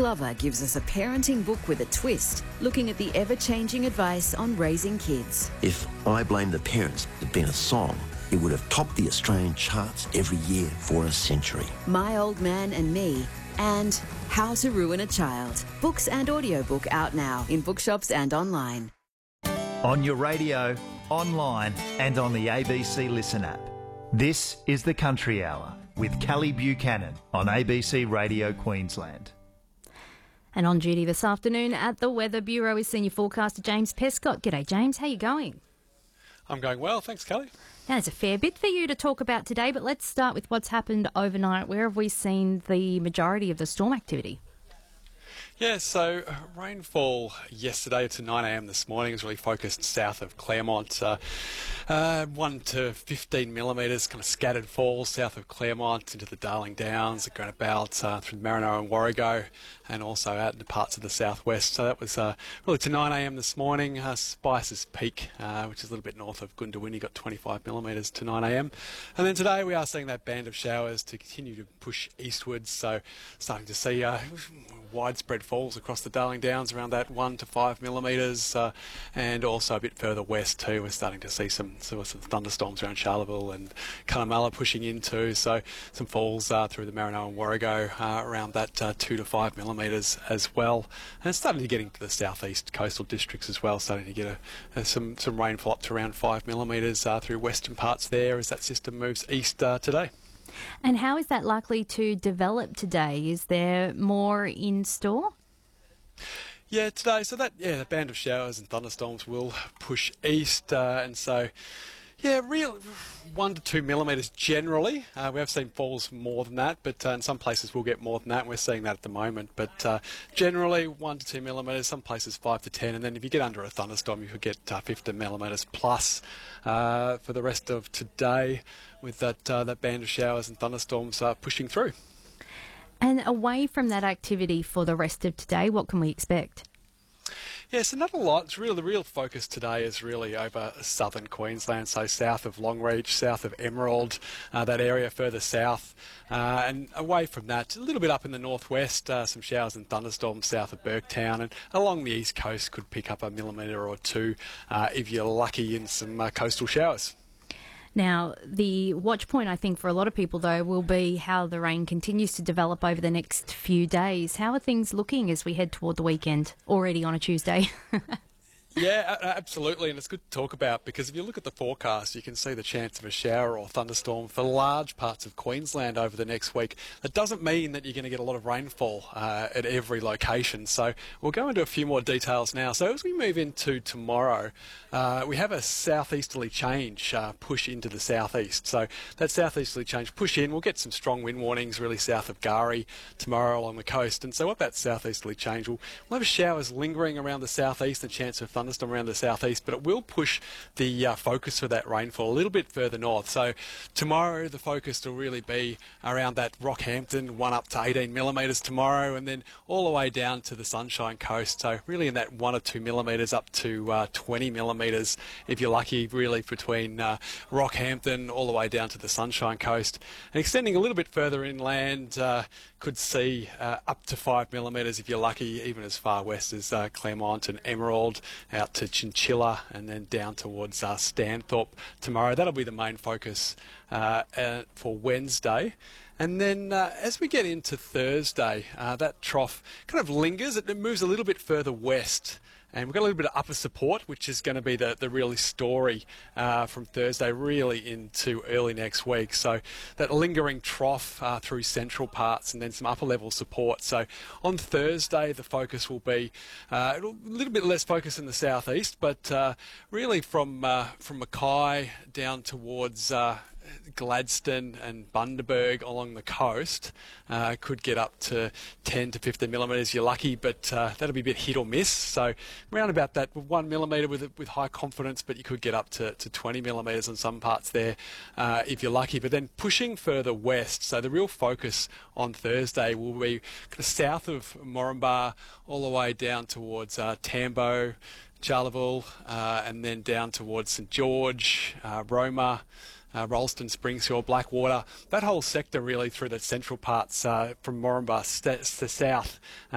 Glover gives us a parenting book with a twist, looking at the ever-changing advice on raising kids. If I Blame the Parents had been a song, it would have topped the Australian charts every year for a century. My Old Man and Me, and How to Ruin a Child. Books and audiobook out now in bookshops and online. On your radio, online and on the ABC Listen app. This is the Country Hour with Kelly Buchanan on ABC Radio Queensland. And on duty this afternoon at the Weather Bureau is senior forecaster James Pescott. G'day James, how are you going? I'm going well, thanks Kelly. Now, there's a fair bit for you to talk about today, but let's start with what's happened overnight. Where have we seen the majority of the storm activity? Yeah, so rainfall yesterday to 9 a.m. this morning is really focused south of Claremont. 1 to 15 millimetres kind of scattered falls south of Claremont into the Darling Downs, going about through Marino and Warrego, and also out into parts of the southwest. So that was really to 9 a.m. this morning. Spices Peak, which is a little bit north of Goondiwindi, got 25 millimetres to 9 a.m. And then today we are seeing that band of showers to continue to push eastwards. So starting to see widespread falls across the Darling Downs around that 1 to 5 millimetres, and also a bit further west too. We're starting to see some thunderstorms around Charleville and Cunnamulla pushing into, so some falls through the Marino and Warrego around that 2 to 5 millimetres as well. And it's starting to get into the southeast coastal districts as well, starting to get some rainfall up to around 5 millimetres through western parts there as that system moves east today. And how is that likely to develop today? Is there more in store? Yeah, today, so that the band of showers and thunderstorms will push east, and so, real 1 to 2 millimetres generally. We have seen falls more than that, but in some places we'll get more than that, and we're seeing that at the moment. But generally 1 to 2 millimetres, some places 5 to 10, and then if you get under a thunderstorm, you could get 15 millimetres plus for the rest of today, with that band of showers and thunderstorms pushing through. And away from that activity for the rest of today, what can we expect? Yeah, so not a lot. It's the real focus today is really over southern Queensland, so south of Longreach, south of Emerald, that area further south. And away from that, a little bit up in the northwest, some showers and thunderstorms south of Burketown, and along the east coast could pick up a millimetre or two if you're lucky in some coastal showers. Now, the watch point, I think, for a lot of people, though, will be how the rain continues to develop over the next few days. How are things looking as we head toward the weekend, already on a Tuesday? Yeah, absolutely, and it's good to talk about, because if you look at the forecast, you can see the chance of a shower or thunderstorm for large parts of Queensland over the next week. That doesn't mean that you're going to get a lot of rainfall at every location, so we'll go into a few more details now. So as we move into tomorrow, we have a southeasterly change push into the southeast. So that southeasterly change push in, we'll get some strong wind warnings really south of Gari tomorrow along the coast. And so what that southeasterly change, we'll have showers lingering around the southeast, the chance of thunderstorm around the southeast, but it will push the focus for that rainfall a little bit further north. So tomorrow the focus will really be around that Rockhampton, 1 up to 18 millimetres tomorrow, and then all the way down to the Sunshine Coast. So really in that 1 or 2 millimetres up to 20 millimetres if you're lucky, really between Rockhampton all the way down to the Sunshine Coast. And extending a little bit further inland, could see up to 5 millimetres if you're lucky, even as far west as Claremont and Emerald, out to Chinchilla, and then down towards Stanthorpe tomorrow. That'll be the main focus for Wednesday. And then as we get into Thursday, that trough kind of lingers. It moves a little bit further west. And we've got a little bit of upper support, which is going to be the real story from Thursday really into early next week. So that lingering trough through central parts, and then some upper level support. So on Thursday, the focus will be a little bit less focus in the southeast, but really from Mackay down towards Gladstone and Bundaberg along the coast could get up to 10 to 15 millimetres. You're lucky, but that'll be a bit hit or miss. So around about that 1 millimetre with high confidence, but you could get up to 20 millimetres on some parts there if you're lucky. But then pushing further west, so the real focus on Thursday will be kind of south of Moranbah all the way down towards Tambo, Charleville, and then down towards St George, Roma, Rolleston, Springsure, Blackwater, that whole sector really through the central parts from Moranbah to south